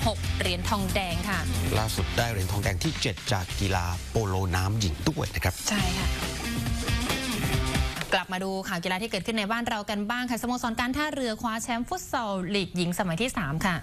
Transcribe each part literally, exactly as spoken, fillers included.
กเหรียญทองแดงค่ะล่าสุดได้เหรียญทองแดงที่เจ็ดจากกีฬาโปโลน้ำหญิงด้วยนะครับใช่ค่ะกลับมาดูข่าวกีฬาที่เกิดขึ้นในบ้านเรากันบ้างค่ะสโมสรการท่าเรือคว้าแชมป์ฟุตซอลลีกหญิงสมัยที่สามค่ะ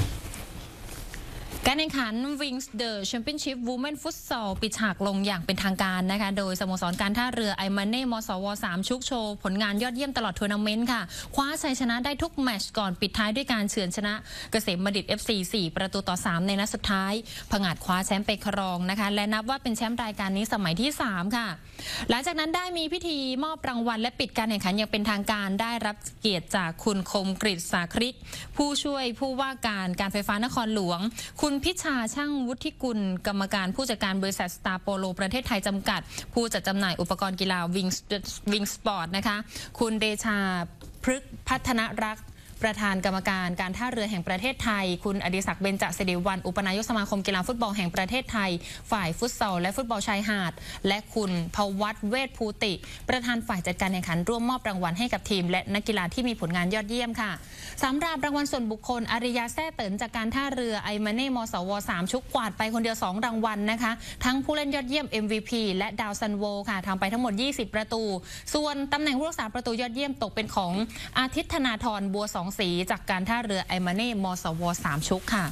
การแข่งขัน Wings The Championship Women Futsal ปิดฉากลงอย่างเป็นทางการนะคะโดยสโมสรการท่าเรือไอมาเน่มสวสามชุกโชว์ผลงานยอดเยี่ยมตลอดทัวร์นาเมนต์ค่ะคว้าชัยชนะได้ทุกแมตช์ก่อนปิดท้ายด้วยการเฉือนชนะเกษมบัณฑิต เอฟ ซี สี่ประตูต่อสามในนัดสุดท้ายผงาดคว้าแชมป์ไปครองนะคะและนับว่าเป็นแชมป์รายการนี้สมัยที่สามค่ะหลังจากนั้นได้มีพิธีมอบรางวัลและปิดการแข่งขันอย่างเป็นทางการได้รับเกียรติจากคุณคมกฤษสาคริกผู้ช่วยผู้ว่าการการไฟฟ้านครหลวงคุณพิชาช่างวุฒิกุลกรรมการผู้จัดการบริษัทสตาร์โปโลประเทศไทยจำกัดผู้จัดจำหน่ายอุปกรณ์กีฬาวิงวิงสปอร์ตนะคะคุณเดชาพฤกษ์พัฒนรักษ์ประธานกรรมการการท่าเรือแห่งประเทศไทยคุณอดิศักดิ์เบญจศิริวัลย์อุปนายกสมาคมกีฬาฟุตบอลแห่งประเทศไทยฝ่ายฟุตซอลและฟุตบอลชายหาดและคุณภวัฒน์เวชภูติประธานฝ่ายจัดการแข่งขันร่วมมอบรางวัลให้กับทีมและนักกีฬาที่มีผลงานยอดเยี่ยมค่ะสำหรับรางวัลส่วนบุคคลอาริยาแซ่เตินจากการท่าเรือไอมาเน่มสวสามชุกกวาดไปคนเดียวสองรางวัลนะคะทั้งผู้เล่นยอดเยี่ยม เอ็ม วี พี และดาวซันโวค่ะทำไปทั้งหมดยี่สิบประตูส่วนตำแหน่งผู้รักษาประตูยอดเยี่ยมตกเป็นของอาทิตย์ธนาธรบัวสองสีจากการท่าเรือไอมาเน่มสวสามชุกค่ะ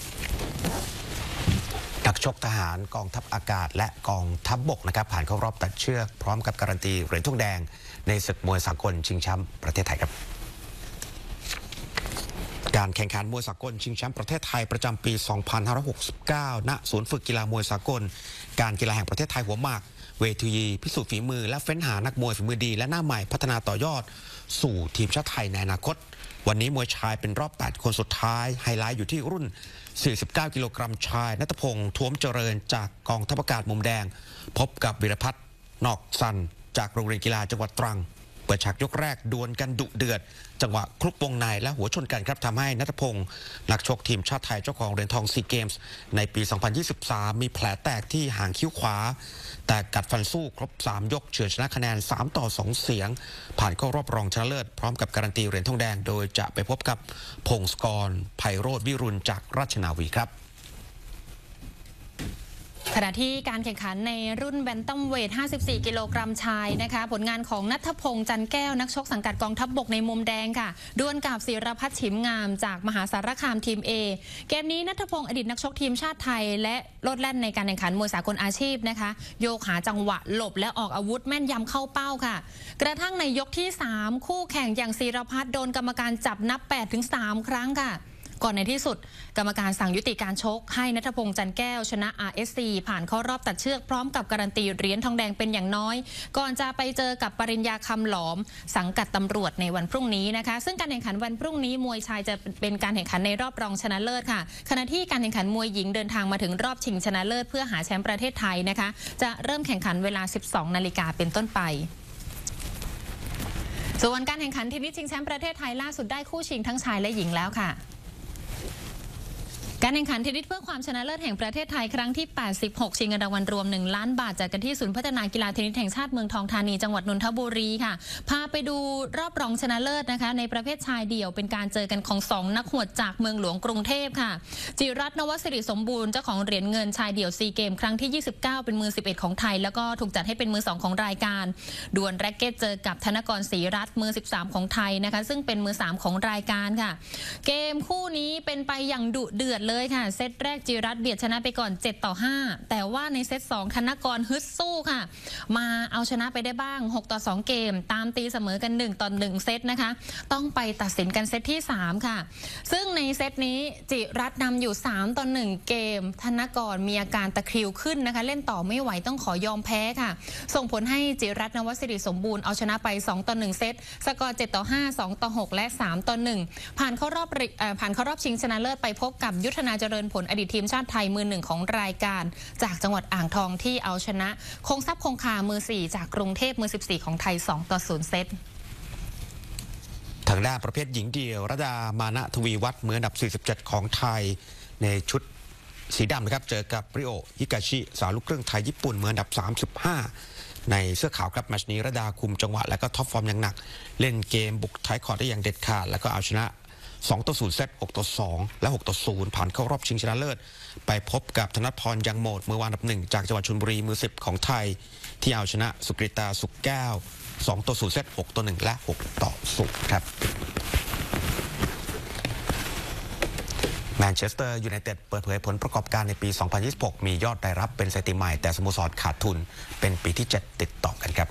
นักชกทหารกองทัพอากาศและกองทัพบกนะครับผ่านเข้ารอบตัดเชือกพร้อมกับการันตีเหรียญทองแดงในศึกมวยสากลชิงแชมป์ประเทศไทยครับการแข่งขันมวยสากลชิงแชมป์ประเทศไทยประจำปี สองพันห้าร้อยหกสิบเก้า ณ ศูนย์ฝึกกีฬามวยสากลการกีฬาแห่งประเทศไทยหัวหมากเวทีพิสูจน์ฝีมือและเฟ้นหานักมวยฝีมือดีและหน้าใหม่พัฒนาต่อยอดสู่ทีมชาติไทยในอนาคตวันนี้มวยชายเป็นรอบแปดคนสุดท้ายไฮไลท์อยู่ที่รุ่นสี่สิบเก้ากิโลกรัมชายณัฐพงษ์ท้วมเจริญจากกองทัพอากาศมุมแดงพบกับวิรพัฒน์นอกสันจากโรงเรียนกีฬาจังหวัดตรังเปิดฉากยกแรกดวลกันดุเดือดจังหวะคลุกวงในและหัวชนกันครับทำให้ณัฐพงษ์นักชกทีมชาติไทยเจ้าของเหรียญทองซีเกมส์ในปี สองพันยี่สิบสาม มีแผลแตกที่หางคิ้วขวาแต่กัดฟันสู้ครบสามยกเฉือนชนะคะแนนสามต่อสองเสียงผ่านเข้ารอบรองชนะเลิศพร้อมกับการันตีเหรียญทองแดงโดยจะไปพบกับพงศกรไพโรจน์วิรุณจากราชนาวีครับขณะที่การแข่งขันในรุ่นแบนตัมเวทห้าสิบสี่กิโลกรัมชายนะคะผลงานของณัฐพงษ์จันแก้วนักชกสังกัดกองทัพบกในมุมแดงค่ะดวลกับศิรพัฒน์ฉิมงามจากมหาสารคามทีม A เกมนี้ณัฐพงษ์อดีตนักชกทีมชาติไทยและโลดแล่นในการแข่งขันมวยสากลอาชีพนะคะโยกหาจังหวะหลบและออกอาวุธแม่นยำเข้าเป้าค่ะกระทั่งในยกที่สามคู่แข่งอย่างศิรพัฒน์โดนกรรมการจับนับ แปดถึงสาม ครั้งค่ะก่อนในที่สุดกรรมการสั่งยุติการชกให้ณัฐพงษ์จันแก้วชนะ อาร์ เอส ซี ผ่านเข้ารอบตัดเชือกพร้อมกับการันตีเหรียญทองแดงเป็นอย่างน้อยก่อนจะไปเจอกับปริญญาคำหลอมสังกัดตำรวจในวันพรุ่งนี้นะคะซึ่งการแข่งขันวันพรุ่งนี้มวยชายจะเป็นการแข่งขันในรอบรองชนะเลิศค่ะขณะที่การแข่งขันมวยหญิงเดินทางมาถึงรอบชิงชนะเลิศเพื่อหาแชมป์ประเทศไทยนะคะจะเริ่มแข่งขันเวลา สิบสองนาฬิกาเป็นต้นไปส่วนการแข่งขันเทนนิสชิงแชมป์ประเทศไทยล่าสุดได้คู่ชิงทั้งชายและหญิงแล้วค่ะการแข่งขันเทนนิสเพื่อความชนะเลิศแห่งประเทศไทยครั้งที่แปดสิบหกชิงเงินรางวัลรวมหนึ่งล้านบาทจัดกันที่ศูนย์พัฒนากีฬาเทนนิสแห่งชาติเมืองทองธานีจังหวัดนนทบุรีค่ะพาไปดูรอบรองชนะเลิศนะคะในประเภทชายเดี่ยวเป็นการเจอกันของสองนักหวดจากเมืองหลวงกรุงเทพค่ะจิรัตน์นวสิริสมบูรณ์เจ้าของเหรียญเงินชายเดี่ยวซีเกมครั้งที่ยี่สิบเก้าเป็นมือสิบเอ็ดของไทยแล้วก็ถูกจัดให้เป็นมือสองของรายการดวลแร็กเก็ตเจอกับธนกรศรีรัตน์มือสิบสามของไทยนะคะซึ่งเป็นมือสามของรายการค่ะเกมคู่นี้เป็นไปอย่างดุเดือดเลยค่ะเซตแรกจิรัตน์เบียดชนะไปก่อนเจ็ดต่อห้าแต่ว่าในเซตสองธนกรฮึดสู้ค่ะมาเอาชนะไปได้บ้างหกต่อสองเกมตามตีเสมอกันหนึ่งต่อหนึ่งเซตนะคะต้องไปตัดสินกันเซตที่สามค่ะซึ่งในเซตนี้จิรัตน์นำอยู่สามต่อหนึ่งเกมธนกรมีอาการตะคริวขึ้นนะคะเล่นต่อไม่ไหวต้องขอยอมแพ้ค่ะส่งผลให้จิรัตน์นวสิริสมบูรณ์เอาชนะไปสองต่อหนึ่งเซตสกอร์เจ็ดต่อห้า สองต่อหกและสามต่อหนึ่งผ่านเข้ารอบผ่านเข้ารอบชิงชนะเลิศไปพบกับยุทธนาเจริญผลอดีตทีมชาติไทยมือหนึ่งของรายการจากจังหวัดอ่างทองที่เอาชนะคงทรัพย์คงคามือสี่จากกรุงเทพมือสิบสี่ของไทยสองต่อศูนย์เซตทางด้านประเภทหญิงเดี่ยวระดามานะทวีวัฒน์มืออันดับสี่สิบเจ็ดของไทยในชุดสีดำนะครับเจอกับริโอฮิกาชิสาวลูกครึ่งไทยญี่ปุ่นมืออันดับสามสิบห้าในเสื้อขาวครับแมตช์นี้ระดาคุมจังหวะและก็ท็อปฟอร์มอย่างหนักเล่นเกมบุกท้ายคอร์ตได้อย่างเด็ดขาดแล้วก็เอาชนะสองต่อศูนย์เซตหกต่อสองและหกต่อศูนย์ผ่านเข้ารอบชิงชนะเลิศไปพบกับธนพรยังโหมดมือวางอันดับหนึ่งจากจังหวัดชลบุรีมือสิบของไทยที่เอาชนะสุกริตาสุกแก้วสองต่อศูนย์เซตหกต่อหนึ่งและหกต่อศูนย์ครับแมนเชสเตอร์ยูไนเต็ดเปิดเผยผลประกอบการในปี สองพันยี่สิบหก มียอดรายรับเป็นสถิติใหม่แต่สโมสรขาดทุนเป็นปีที่ เจ็ด ติดต่อกันครับ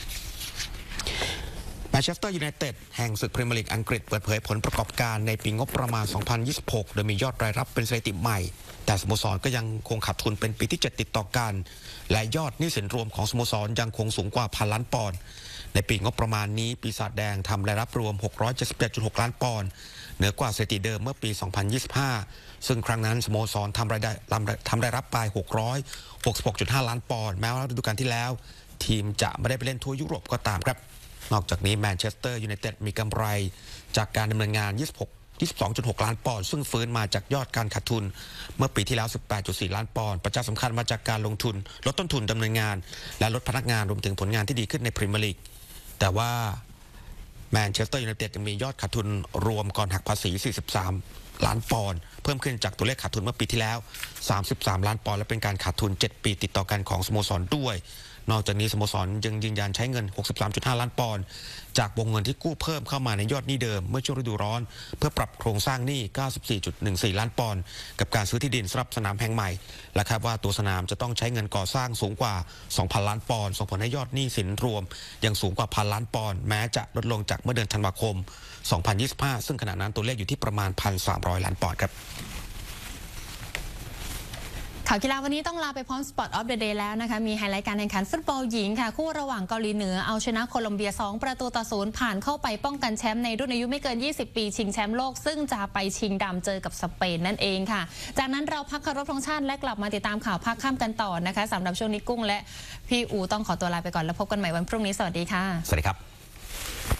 แมนเชสเตอร์ยูไนเต็ดแห่งศึกพรีเมียร์ลีกอังกฤษเปิดเผยผลประกอบการในปีงบประมาณ สองพันยี่สิบหก โดยมียอดรายรับเป็นสถิติใหม่แต่สโมสรก็ยังคงขาดทุนเป็นปีที่ เจ็ด ติดต่อกันและยอดหนี้สินรวมของสโมสรยังคงสูงกว่าพันล้านปอนด์ในปีงบประมาณนี้ปีศาจแดงทำรายรับรวม หกร้อยเจ็ดสิบเจ็ดจุดหก ล้านปอนด์เหนือกว่าสถิติเดิมเมื่อปี สองพันยี่สิบห้า ซึ่งครั้งนั้นสโมสรทำรายได้ทำรายรับไป หกร้อยหกสิบหกจุดห้า ล้านปอนด์แม้ว่าฤดูกาลที่แล้วทีมจะไม่ได้ไปเล่นทั่วยุโรปก็ตามครับนอกจากนี้แมนเชสเตอร์ยูไนเต็ดมีกำไรจากการดำเนินงาน ยี่สิบหก ยี่สิบสองจุดหก ล้านปอนด์ซึ่งฟื้นมาจากยอดการขาดทุนเมื่อปีที่แล้ว สิบแปดจุดสี่ ล้านปอนด์ปัจจัยสำคัญมาจากการลงทุนลดต้นทุนดำเนินงานและลดพนักงานรวมถึงผลงานที่ดีขึ้นในพรีเมียร์ลีกแต่ว่าแมนเชสเตอร์ยูไนเต็ดยังมียอดขาดทุนรวมก่อนหักภาษี สี่สิบสาม ล้านปอนด์เพิ่มขึ้นจากตัวเลขขาดทุนเมื่อปีที่แล้ว สามสิบสาม ล้านปอนด์และเป็นการขาดทุน เจ็ด ปีติดต่อกันของสโมสรด้วยนอกจากนี้สโมสรยังยืนยันใช้เงิน หกสิบสามจุดห้า ล้านปอนด์จากวงเงินที่กู้เพิ่มเข้ามาในยอดหนี้เดิมเมื่อช่วงฤดูร้อนเพื่อปรับโครงสร้างหนี้ เก้าสิบสี่จุดหนึ่งสี่ ล้านปอนด์กับการซื้อที่ดินสำหรับสนามแห่งใหม่และคาดว่าตัวสนามจะต้องใช้เงินก่อสร้างสูงกว่า สองพัน ล้านปอนด์ส่งผลให้ยอดหนี้สินรวมยังสูงกว่าพันล้านปอนด์แม้จะลดลงจากเมื่อเดือนธันวาคม สองพันยี่สิบห้า ซึ่งขณะนั้นตัวเลขอยู่ที่ประมาณ หนึ่งพันสามร้อย ล้านปอนด์ครับข่าวกีฬาวันนี้ต้องลาไปพร้อม Spot of the Day แล้วนะคะมีไฮไลท์การแข่งขันฟุตบอลหญิงค่ะคู่ระหว่างเกาหลีเหนือเอาชนะโคลอมเบียสองประตูต่อศูนย์ผ่านเข้าไปป้องกันแชมป์ในรุ่นอายุไม่เกินยี่สิบปีชิงแชมป์โลกซึ่งจะไปชิงดำเจอกับสเปนนั่นเองค่ะจากนั้นเราพักเคารพธงชาติและกลับมาติดตามข่าวภาคค่ำกันต่อนะคะสำหรับช่วงนี้กุ้งและพี่อูต้องขอตัวลาไปก่อนแล้วพบกันใหม่วันพรุ่งนี้สวัสดีค่ะสวัสดีครับ